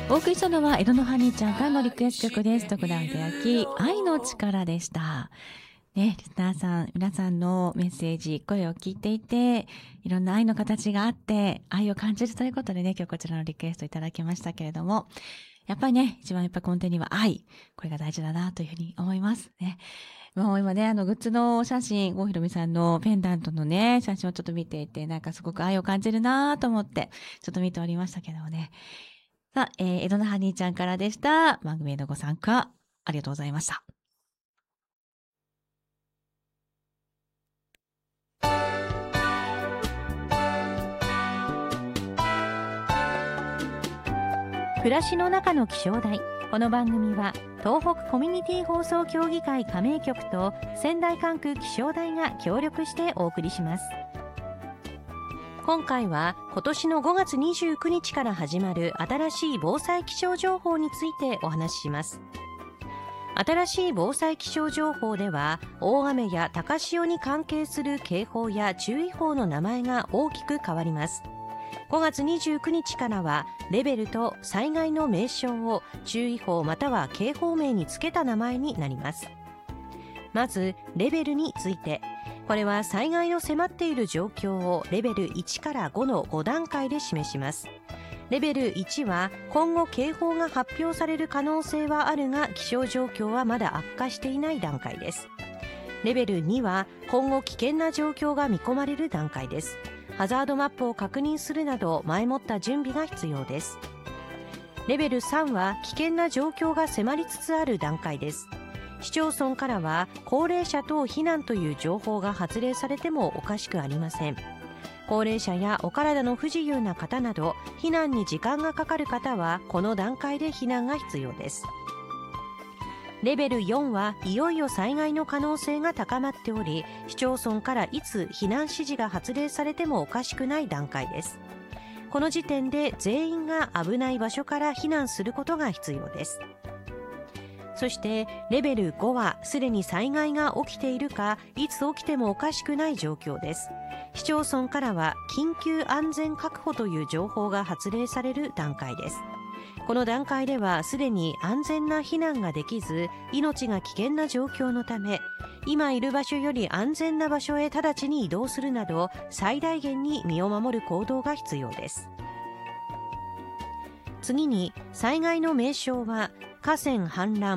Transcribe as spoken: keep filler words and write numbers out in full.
お送りしたのは江戸のハニーちゃんからのリクエスト曲です。徳田秀明、愛の力でした。ね、リスナーさん、皆さんのメッセージ、声を聞いていて、いろんな愛の形があって、愛を感じるということでね、今日こちらのリクエストいただきましたけれども、やっぱりね、一番やっぱ根底には愛、これが大事だなというふうに思いますね。もう今ね、あのグッズのお写真、郷ひろみさんのペンダントのね、写真をちょっと見ていて、なんかすごく愛を感じるなと思って、ちょっと見ておりましたけどもね。さあ、えー、江戸のハニーちゃんからでした。番組へのご参加、ありがとうございました。 暮らしの中の気象台。この番組は東北コミュニティ放送協議会加盟局と仙台管区気象台が協力してお送りします。今回は今年のごがつにじゅうくにちから始まる新しい防災気象情報についてお話しします。新しい防災気象情報では、大雨や高潮に関係する警報や注意報の名前が大きく変わります。ごがつにじゅうくにちからはレベルと災害の名称を注意報または警報名につけた名前になります。まずレベルについて、これは災害の迫っている状況をレベルいちからごのご段階で示します。レベルいちは今後警報が発表される可能性はあるが気象状況はまだ悪化していない段階です。レベルには今後危険な状況が見込まれる段階です。ハザードマップを確認するなど前もった準備が必要です。レベルさんは危険な状況が迫りつつある段階です。市町村からは高齢者等避難という情報が発令されてもおかしくありません。高齢者やお体の不自由な方など避難に時間がかかる方はこの段階で避難が必要です。レベルよんはいよいよ災害の可能性が高まっており、市町村からいつ避難指示が発令されてもおかしくない段階です。この時点で全員が危ない場所から避難することが必要です。そしてレベルごはすでに災害が起きているか、いつ起きてもおかしくない状況です。市町村からは緊急安全確保という情報が発令される段階です。この段階ではすでに安全な避難ができず、命が危険な状況のため、今いる場所より安全な場所へ直ちに移動するなど、最大限に身を守る行動が必要です。次に災害の名称は河川氾濫、